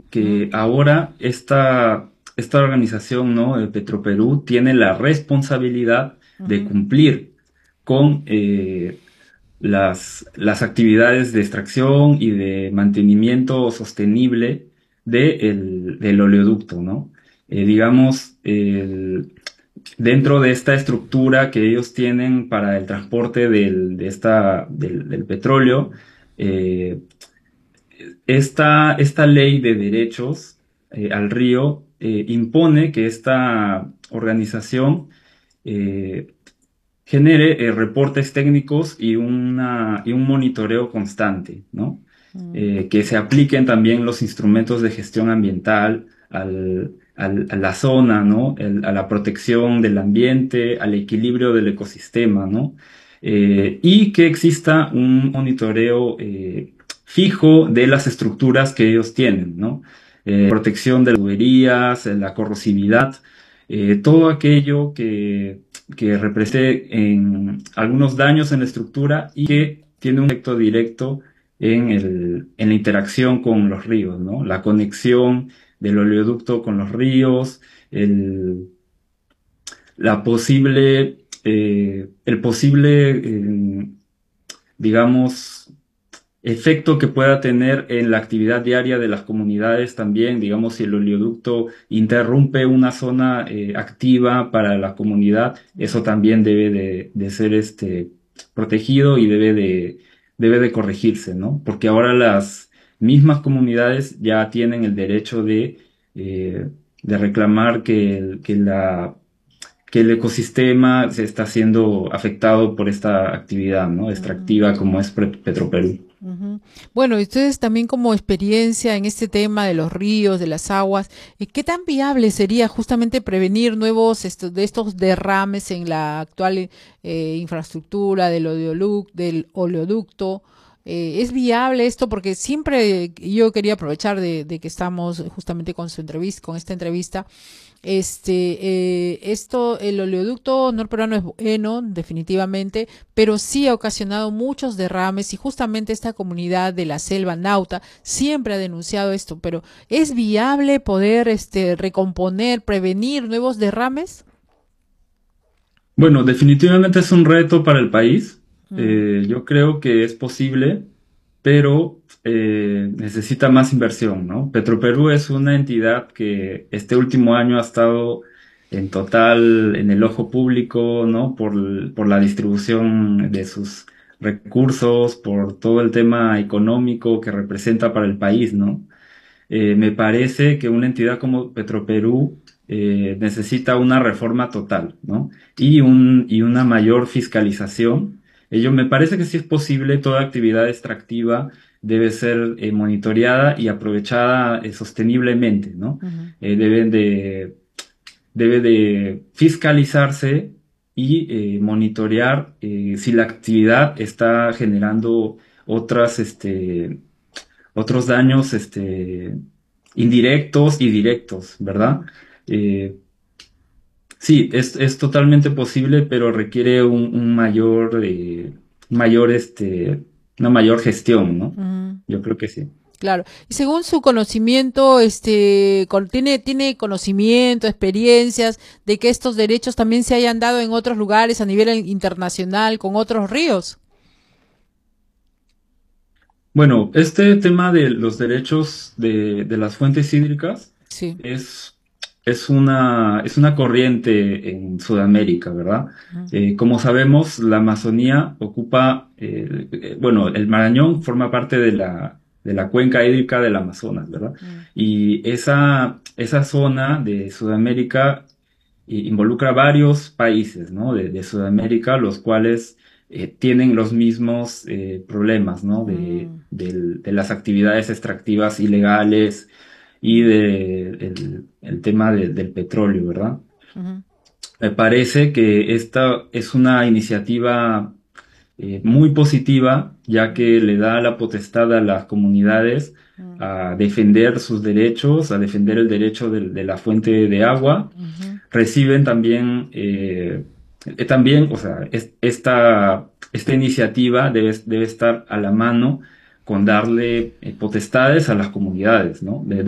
que ahora esta organización, ¿no? Petroperú tiene la responsabilidad de Ujú, cumplir con las actividades de extracción y de mantenimiento sostenible del oleoducto, ¿no? Digamos, dentro de esta estructura que ellos tienen para el transporte del petróleo, eh, esta ley de derechos al río impone que esta organización eh, genere reportes técnicos y un monitoreo constante, ¿no? mm, Que se apliquen también los instrumentos de gestión ambiental a la zona, ¿no? A la protección del ambiente, al equilibrio del ecosistema, ¿no? Y que exista un monitoreo fijo de las estructuras que ellos tienen, ¿no? Protección de las tuberías, la corrosividad, todo aquello que represente en algunos daños en la estructura y que tiene un efecto directo en la interacción con los ríos, ¿no? La conexión del oleoducto con los ríos, el, la posible, el posible, digamos, efecto que pueda tener en la actividad diaria de las comunidades también, digamos, si el oleoducto interrumpe una zona activa para la comunidad, eso mm. también debe de ser protegido y debe de corregirse, ¿no? Porque ahora las mismas comunidades ya tienen el derecho eh, de reclamar que el ecosistema se está siendo afectado por esta actividad, ¿no? Ujú, Extractiva como es Petroperú. ujú. Bueno, y ustedes también como experiencia en este tema de los ríos, de las aguas, ¿qué tan viable sería justamente prevenir nuevos de estos derrames en la actual infraestructura del oleoducto? ¿Es viable esto? Porque siempre yo quería aprovechar de que estamos justamente con su entrevista, con esta entrevista. El oleoducto norperuano es bueno, definitivamente, pero sí ha ocasionado muchos derrames y justamente esta comunidad de la selva nauta siempre ha denunciado esto, pero ¿es viable poder recomponer, prevenir nuevos derrames? Bueno, definitivamente es un reto para el país. Mm, Yo creo que es posible, pero necesita más inversión, ¿no? Petroperú es una entidad que este último año ha estado en total en el ojo público, ¿no? Por la distribución de sus recursos, por todo el tema económico que representa para el país, ¿no? Me parece que una entidad como Petroperú necesita una reforma total, ¿no? Y una mayor fiscalización. Me parece que si es posible, toda actividad extractiva debe ser monitoreada y aprovechada sosteniblemente, ¿no? ujú. Deben debe de fiscalizarse y monitorear si la actividad está generando otras, otros daños indirectos y directos, ¿verdad? Eh, sí, es totalmente posible, pero requiere mayor, una mayor gestión, ¿no? Ujú. Yo creo que sí. Claro. Y según su conocimiento, tiene conocimiento, experiencias de que estos derechos también se hayan dado en otros lugares a nivel internacional con otros ríos. Bueno, este tema de los derechos de las fuentes hídricas Sí. es, es una corriente en Sudamérica, ¿verdad? Ujú, Como sabemos, la Amazonía ocupa, bueno, el Marañón forma parte de la cuenca hídrica del Amazonas, ¿verdad? ujú, Y esa zona de Sudamérica involucra varios países, ¿no? De Sudamérica, los cuales tienen los mismos problemas, ¿no? ujú, De las actividades extractivas ilegales y ujú, el tema del petróleo, ¿verdad? ujú, Me parece que esta es una iniciativa muy positiva, ya que le da la potestad a las comunidades ujú, a defender sus derechos, a defender el derecho de la fuente de agua. ujú. Reciben también, o sea, esta iniciativa debe estar a la mano con darle potestades a las comunidades, ¿no?